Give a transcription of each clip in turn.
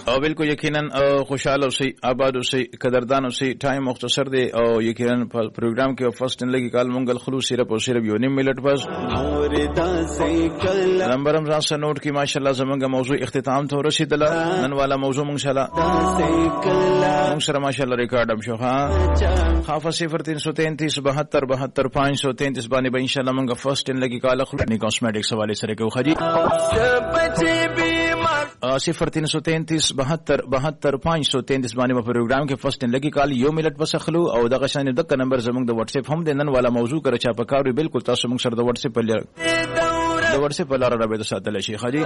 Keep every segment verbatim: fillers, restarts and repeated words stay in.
او بالکل یقینا خوشاله اوسئ آباد اوسئ قدردان اوسئ ټایم مختصر دی او یقینا په پروګرام کې فرست ان لګي کال مونږ خلوص صرف او صرف یو نیم منټ بس نمبر هم ځان نوٹ کی ماشاءالله زمونږ موضوع اختتام ته ورسېدله نن والا موضوع مونږ سره مونږ سره ماشاءالله ریکارډ هم شو ها خاف صفر تین سو تینتیس بہتر بہتر پانچ سو تینتیس باندې به انشاءالله مونږ فرست ان لګي کال خلوص کاسمیټکس حواله سره کوو خجی صفر تین سو تینتیس بہتر بہتر پانچ سو تینتیس باندې په پروګرام کې فرست ان لګي کال یو منټ بس خلو او دغه شان دغه نمبر زمونږ د واتس اپ هم د نن والا موضوع کړه چا پکاوري بالکل تاسو موږ سره د واتس اپ په لاره د واتس اپ په لاره رابطه ساتل شي خاجي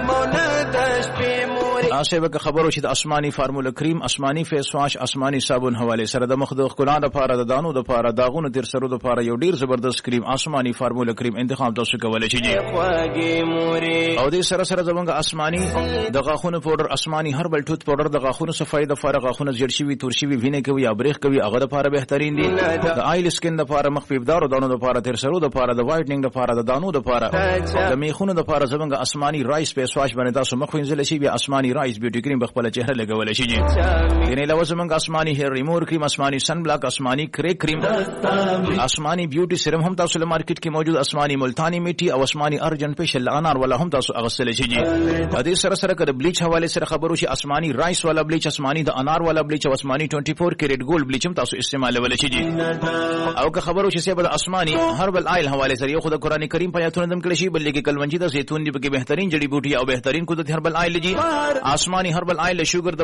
آسه وک خبرو چې د آسماني فارمولا کریم آسماني فیس واش آسماني صابون حواله سره د مخ د خلانه لپاره د دانو د لپاره داغونو تر سره د لپاره یو ډیر زبردست کریم آسماني فارمولا کریم انتخاب تاسو کولای شئ او د سره سره زمونږ آسماني د غاخونو پاوډر آسماني هربل ټوث پاوډر د غاخونو صفای د لپاره غاخونو جړ شوی تور شوی وینې کوي یا بریخ کوي هغه د لپاره بهترین دي د آیل سکین د لپاره مخ پیبدار او دانو د لپاره تر سره د لپاره د وایټنینګ د لپاره د دانو د لپاره د میخونو د لپاره زمونږ آسماني رایس فیس واش باندې تاسو مخ وینځل شي بیا آسماني رایس بیوټی کریم خپل چهره لګول شي یعنی له وسمنګ آسماني هیر ریموور کریم آسماني سن بلاک آسماني کریک کریم آسماني بیوټي سیرم هم تاسو له مارکیټ کې موجود آسماني ملتانی میټي او آسماني ارجن فیشل انار ولا هم تاسو اغسل شي د دې سره سره کړه بلیچ حواله سره خبرو شي آسماني رایس والا بلیچ آسماني د انار والا بلیچ او آسماني چوبیس کیرټ ګولډ بلیچ هم تاسو استعمالول شي او که خبرو شي سبا د آسماني هربل آیل حواله سره یو خدای قران کریم په یاتونه دم کړی شي بلکې کلونجي د زيتون دی په بهترین جړی بوټي او بهترین قدرت هربل آیل جی آسماني هربل آیل شوګر